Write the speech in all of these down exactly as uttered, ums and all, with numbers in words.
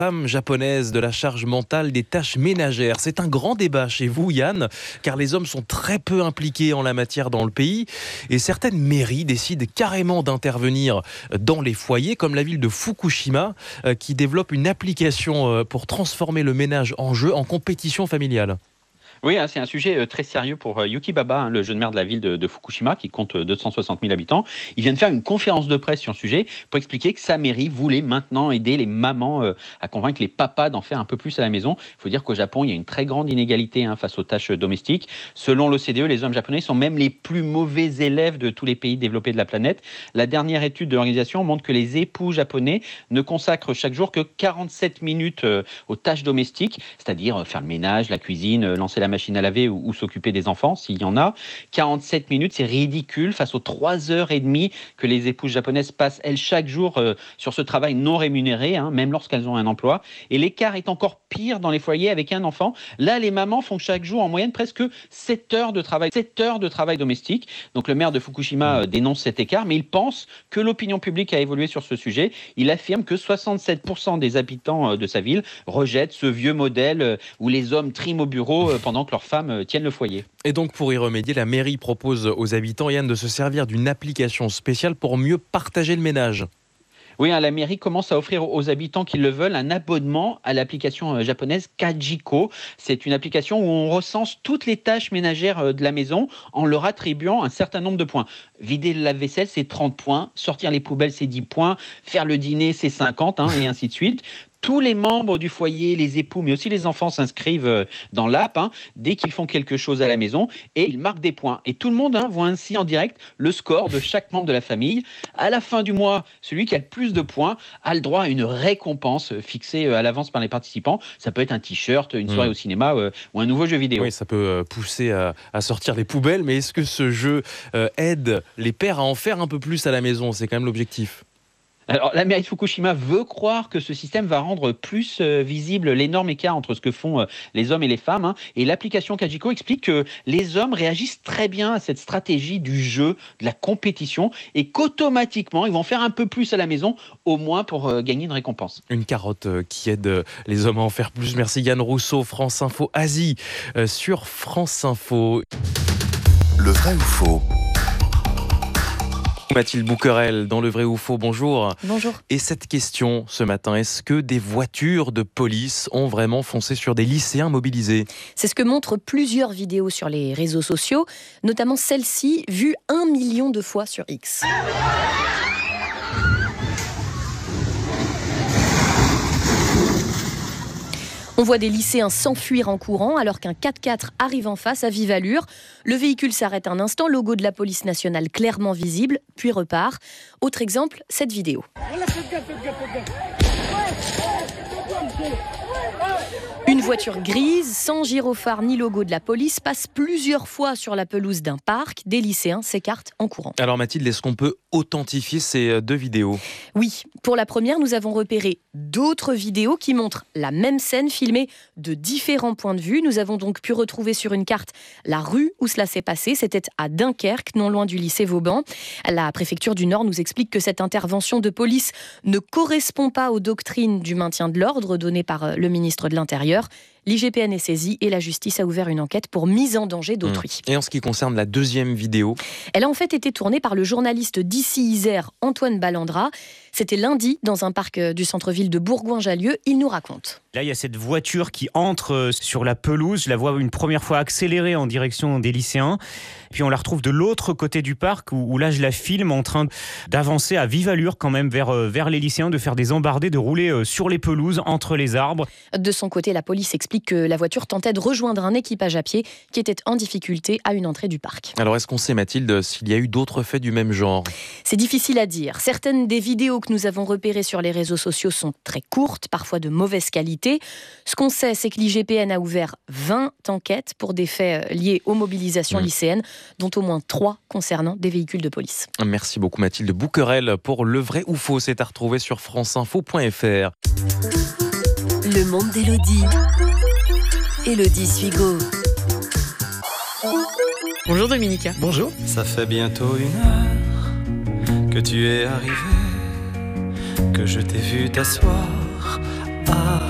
Femme japonaise de la charge mentale des tâches ménagères. C'est un grand débat chez vous, Yann, car les hommes sont très peu impliqués en la matière dans le pays et certaines mairies décident carrément d'intervenir dans les foyers, comme la ville de Fukushima qui développe une application pour transformer le ménage en jeu en compétition familiale. Oui, hein, c'est un sujet très sérieux pour Yuki Baba, hein, le jeune maire de la ville de, de Fukushima, qui compte deux cent soixante mille habitants. Il vient de faire une conférence de presse sur le sujet pour expliquer que sa mairie voulait maintenant aider les mamans euh, à convaincre les papas d'en faire un peu plus à la maison. Il faut dire qu'au Japon, il y a une très grande inégalité hein, face aux tâches domestiques. Selon l'O C D E, les hommes japonais sont même les plus mauvais élèves de tous les pays développés de la planète. La dernière étude de l'organisation montre que les époux japonais ne consacrent chaque jour que quarante-sept minutes euh, aux tâches domestiques, c'est-à-dire faire le ménage, la cuisine, euh, lancer la machine à laver ou, ou s'occuper des enfants, s'il y en a. quarante-sept minutes, c'est ridicule face aux trois heures et demie que les épouses japonaises passent, elles, chaque jour euh, sur ce travail non rémunéré, hein, même lorsqu'elles ont un emploi. Et l'écart est encore pire dans les foyers avec un enfant. Là, les mamans font chaque jour en moyenne presque sept heures de travail, sept heures de travail domestique. Donc le maire de Fukushima euh, dénonce cet écart, mais il pense que l'opinion publique a évolué sur ce sujet. Il affirme que soixante-sept pour cent des habitants euh, de sa ville rejettent ce vieux modèle euh, où les hommes triment au bureau euh, pendant que leurs femmes tiennent le foyer. Et donc pour y remédier, la mairie propose aux habitants, Yann, de se servir d'une application spéciale pour mieux partager le ménage. Oui, hein, la mairie commence à offrir aux habitants qui le veulent un abonnement à l'application japonaise Kajiko. C'est une application où on recense toutes les tâches ménagères de la maison en leur attribuant un certain nombre de points. Vider le lave-vaisselle, c'est trente points. Sortir les poubelles, c'est dix points. Faire le dîner, c'est cinquante, hein, et ainsi de suite. Tous les membres du foyer, les époux, mais aussi les enfants s'inscrivent dans l'app hein, dès qu'ils font quelque chose à la maison et ils marquent des points. Et tout le monde hein, voit ainsi en direct le score de chaque membre de la famille. À la fin du mois, celui qui a le plus de points a le droit à une récompense fixée à l'avance par les participants. Ça peut être un t-shirt, une soirée mmh. au cinéma euh, ou un nouveau jeu vidéo. Oui, ça peut pousser à, à sortir les poubelles, mais est-ce que ce jeu euh, aide les pères à en faire un peu plus à la maison ? C'est quand même l'objectif. Alors, la mairie de Fukushima veut croire que ce système va rendre plus euh, visible l'énorme écart entre ce que font euh, les hommes et les femmes. Hein. Et l'application Kajiko explique que les hommes réagissent très bien à cette stratégie du jeu, de la compétition, et qu'automatiquement, ils vont faire un peu plus à la maison, au moins pour euh, gagner une récompense. Une carotte euh, qui aide euh, les hommes à en faire plus. Merci Yann Rousseau, France Info Asie, euh, sur France Info. Le vrai ou faux ? Mathilde Bouquerel, dans Le Vrai ou Faux, bonjour. Bonjour. Et cette question ce matin, est-ce que des voitures de police ont vraiment foncé sur des lycéens mobilisés ? C'est ce que montrent plusieurs vidéos sur les réseaux sociaux, notamment celle-ci, vue un million de fois sur X. On voit des lycéens s'enfuir en courant alors qu'un quatre-quatre arrive en face à vive allure. Le véhicule s'arrête un instant, logo de la police nationale clairement visible, puis repart. Autre exemple, cette vidéo. Une voiture grise, sans gyrophare ni logo de la police, passe plusieurs fois sur la pelouse d'un parc. Des lycéens s'écartent en courant. Alors Mathilde, est-ce qu'on peut authentifier ces deux vidéos ? Oui, pour la première, nous avons repéré d'autres vidéos qui montrent la même scène filmée de différents points de vue. Nous avons donc pu retrouver sur une carte la rue où cela s'est passé. C'était à Dunkerque, non loin du lycée Vauban. La préfecture du Nord nous explique que cette intervention de police ne correspond pas aux doctrines du maintien de l'ordre données par le ministre de l'Intérieur. L'I G P N est saisi et la justice a ouvert une enquête pour mise en danger d'autrui. Et en ce qui concerne la deuxième vidéo ? Elle a en fait été tournée par le journaliste d'ici Isère, Antoine Ballandra. C'était lundi dans un parc du centre-ville de Bourgoin-Jallieu. Il nous raconte. Là, il y a cette voiture qui entre sur la pelouse. Je la vois une première fois accélérer en direction des lycéens. Puis on la retrouve de l'autre côté du parc où, où là, je la filme en train d'avancer à vive allure quand même vers, vers les lycéens, de faire des embardées, de rouler sur les pelouses, entre les arbres. De son côté, la police explique que la voiture tentait de rejoindre un équipage à pied qui était en difficulté à une entrée du parc. Alors, est-ce qu'on sait, Mathilde, s'il y a eu d'autres faits du même genre ? C'est difficile à dire. Certaines des vidéos que nous avons repérées sur les réseaux sociaux sont très courtes, parfois de mauvaise qualité. Ce qu'on sait, c'est que l'I G P N a ouvert vingt enquêtes pour des faits liés aux mobilisations mmh. lycéennes, dont au moins trois concernant des véhicules de police. Merci beaucoup Mathilde Bouquerel pour Le Vrai ou Faux. C'est à retrouver sur franceinfo point f r. Le monde d'Élodie. Élodie Suigo. Bonjour Dominica. Bonjour. Ça fait bientôt une heure que tu es arrivé, que je t'ai vu t'asseoir à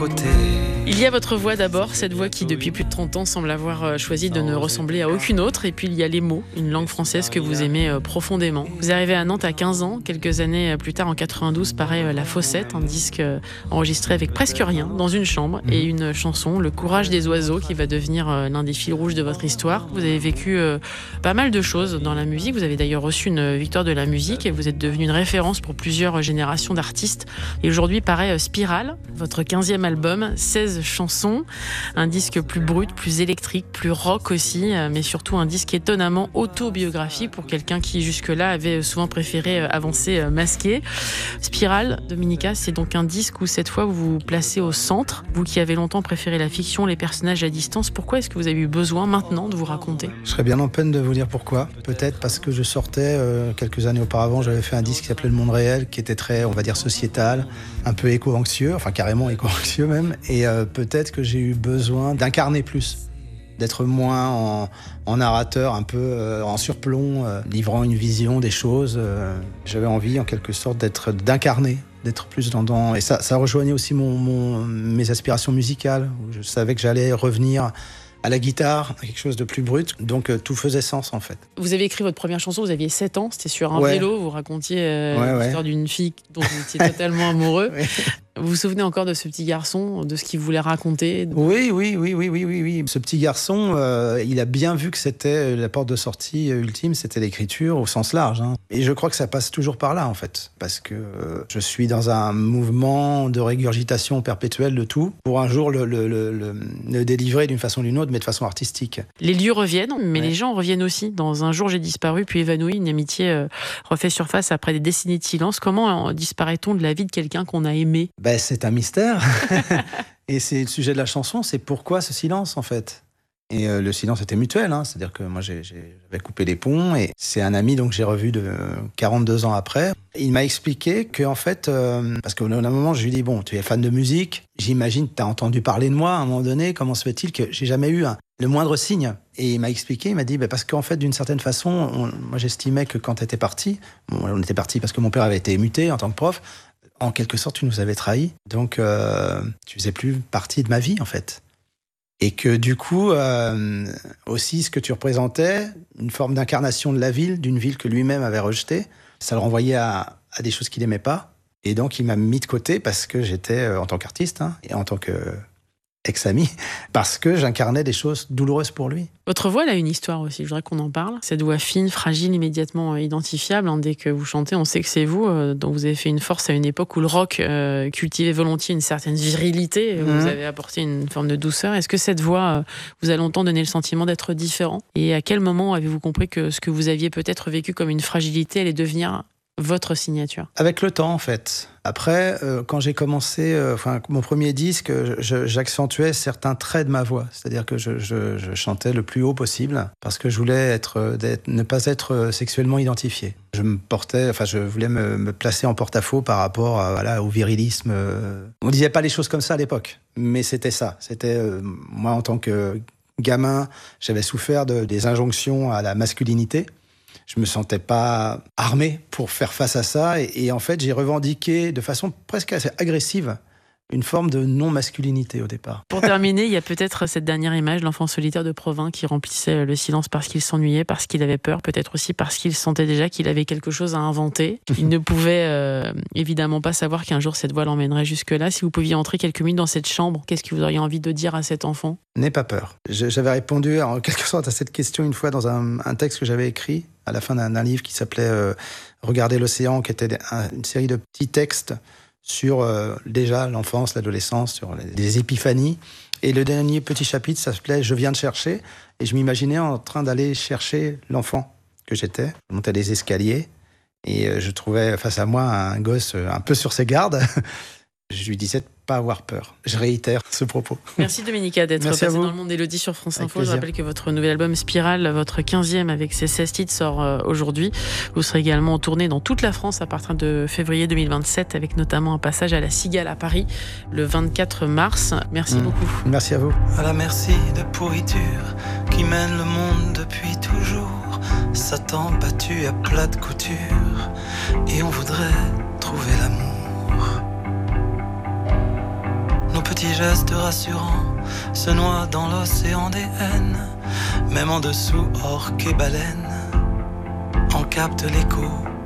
côté. Il y a votre voix d'abord, cette voix qui depuis plus de trente ans semble avoir choisi de ne ressembler à aucune autre. Et puis il y a les mots, une langue française que vous aimez profondément. Vous arrivez à Nantes à quinze ans, quelques années plus tard en quatre-vingt-douze paraît La Fossette, un disque enregistré avec presque rien, dans une chambre, et une chanson, Le Courage des oiseaux, qui va devenir l'un des fils rouges de votre histoire. Vous avez vécu pas mal de choses dans la musique, vous avez d'ailleurs reçu une victoire de la musique et vous êtes devenu une référence pour plusieurs générations d'artistes. Et aujourd'hui paraît Spirale, votre quinzième album, seize chansons, un disque plus brut, plus électrique, plus rock aussi, mais surtout un disque étonnamment autobiographique pour quelqu'un qui jusque-là avait souvent préféré avancer masqué. Spirale, Dominica, c'est donc un disque où cette fois vous vous placez au centre, vous qui avez longtemps préféré la fiction, les personnages à distance. Pourquoi est-ce que vous avez eu besoin maintenant de vous raconter ? Je serais bien en peine de vous dire pourquoi. Peut-être parce que je sortais, euh, quelques années auparavant, j'avais fait un disque qui s'appelait Le Monde Réel, qui était très, on va dire, sociétal, un peu éco-anxieux, enfin carrément éco-anxieux même, et euh, peut-être que j'ai eu besoin d'incarner plus, d'être moins en, en narrateur, un peu euh, en surplomb, euh, livrant une vision des choses. Euh, j'avais envie, en quelque sorte, d'être, d'incarner, d'être plus dans... dans et ça, ça rejoignait aussi mon, mon, mes aspirations musicales, où je savais que j'allais revenir à la guitare, à quelque chose de plus brut. Donc euh, tout faisait sens en fait. Vous avez écrit votre première chanson, vous aviez sept ans, c'était sur un ouais. vélo, vous racontiez euh, ouais, l'histoire ouais. d'une fille dont vous étiez totalement amoureux. Ouais. Vous vous souvenez encore de ce petit garçon, de ce qu'il voulait raconter ? Oui, oui, oui, oui, oui, oui, oui. Ce petit garçon, euh, il a bien vu que c'était la porte de sortie ultime, c'était l'écriture au sens large. Hein. Et je crois que ça passe toujours par là, en fait. Parce que euh, je suis dans un mouvement de régurgitation perpétuelle de tout, pour un jour le, le, le, le, le délivrer d'une façon ou d'une autre, mais de façon artistique. Les lieux reviennent, mais ouais. les gens reviennent aussi. Dans Un jour, j'ai disparu, puis évanoui, une amitié euh, refait surface après des décennies de silence. Comment euh, disparaît-on de la vie de quelqu'un qu'on a aimé ? Ben, c'est un mystère. Et c'est le sujet de la chanson, c'est pourquoi ce silence, en fait. Et euh, le silence était mutuel, hein, c'est-à-dire que moi, j'ai, j'ai, j'avais coupé les ponts, et c'est un ami donc, que j'ai revu de quarante-deux ans après. Il m'a expliqué qu'en fait, euh, parce qu'au un moment, je lui ai dit, bon, tu es fan de musique, j'imagine que tu as entendu parler de moi à un moment donné, comment se fait-il que j'ai jamais eu un, le moindre signe ? Et il m'a expliqué, il m'a dit, bah, parce qu'en fait, d'une certaine façon, on, moi j'estimais que quand tu étais parti, bon, on était parti parce que mon père avait été muté en tant que prof, en quelque sorte, tu nous avais trahis. Donc, euh, tu faisais plus partie de ma vie, en fait. Et que du coup, euh, aussi, ce que tu représentais, une forme d'incarnation de la ville, d'une ville que lui-même avait rejetée, ça le renvoyait à, à des choses qu'il n'aimait pas. Et donc, il m'a mis de côté parce que j'étais, euh, en tant qu'artiste, hein, et en tant que ex-ami, parce que j'incarnais des choses douloureuses pour lui. Votre voix, elle a une histoire aussi, je voudrais qu'on en parle. Cette voix fine, fragile, immédiatement identifiable. Hein, dès que vous chantez, on sait que c'est vous, euh, dont vous avez fait une force à une époque où le rock euh, cultivait volontiers une certaine virilité. Mmh. Vous avez apporté une forme de douceur. Est-ce que cette voix euh, vous a longtemps donné le sentiment d'être différent ? Et à quel moment avez-vous compris que ce que vous aviez peut-être vécu comme une fragilité allait devenir votre signature ? Avec le temps, en fait. Après, euh, quand j'ai commencé, euh, enfin, mon premier disque, je, j'accentuais certains traits de ma voix. C'est-à-dire que je, je, je chantais le plus haut possible parce que je voulais être, ne pas être sexuellement identifié. Je me portais, enfin, je voulais me, me placer en porte-à-faux par rapport à, voilà, au virilisme. On ne disait pas les choses comme ça à l'époque, mais c'était ça. C'était, euh, moi, en tant que gamin, j'avais souffert de, des injonctions à la masculinité. Je me sentais pas armé pour faire face à ça. Et, et en fait, j'ai revendiqué de façon presque assez agressive une forme de non-masculinité au départ. Pour terminer, il y a peut-être cette dernière image, l'enfant solitaire de Provins qui remplissait le silence parce qu'il s'ennuyait, parce qu'il avait peur, peut-être aussi parce qu'il sentait déjà qu'il avait quelque chose à inventer. Il ne pouvait euh, évidemment pas savoir qu'un jour cette voix l'emmènerait jusque-là. Si vous pouviez entrer quelques minutes dans cette chambre, qu'est-ce que vous auriez envie de dire à cet enfant ? N'aie pas peur. J'avais répondu en quelque sorte à cette question une fois dans un, un texte que j'avais écrit à la fin d'un, d'un livre qui s'appelait euh, « Regarder l'océan », qui était un, une série de petits textes sur euh, déjà l'enfance, l'adolescence, sur les, les épiphanies. Et le dernier petit chapitre, ça s'appelait « Je viens de chercher ». Et je m'imaginais en train d'aller chercher l'enfant que j'étais. Je montais les escaliers et euh, je trouvais face à moi un gosse euh, un peu sur ses gardes. Je lui disais de ne pas avoir peur. Je réitère ce propos. Merci Dominica d'être Merci passée dans le monde d'Élodie sur France Avec Info. plaisir. Je rappelle que votre nouvel album Spirale, votre quinzième avec ses seize titres, sort euh, aujourd'hui. Vous serez également en tournée dans toute la France à partir de février deux mille vingt-sept, avec notamment un passage à la Cigale à Paris le vingt-quatre mars. Merci mmh. beaucoup. Merci à vous. À la merci de pourriture qui mène le monde depuis toujours. Satan battu à plat de couture et on voudrait trouver l'amour. Nos petits petits gestes rassurants se noient dans l'océan des haines. Même en dessous, orques et baleines en captent l'écho